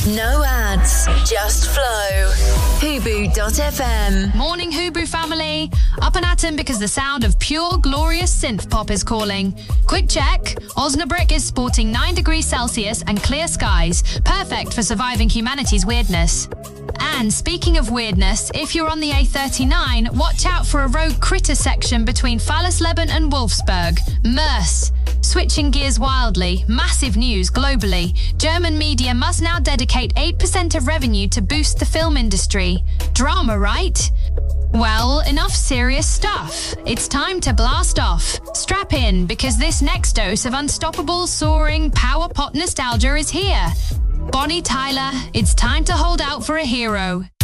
No ads, just flow. Hubu.fm. Morning, Hubu family. Up and at 'em because the sound of pure, glorious synth pop is calling. Quick check. Osnabrück is sporting 9 degrees Celsius and clear skies, perfect for surviving humanity's weirdness. And speaking of weirdness, if you're on the A39, watch out for a rogue critter section between Fallersleben and Wolfsburg. Merce. Switching gears wildly, massive news globally. German media must now dedicate 8% of revenue to boost the film industry. Drama, right? Well, enough serious stuff. It's time to blast off. Strap in, because this next dose of unstoppable, soaring, power pop nostalgia is here. Bonnie Tyler, it's time to hold out for a hero.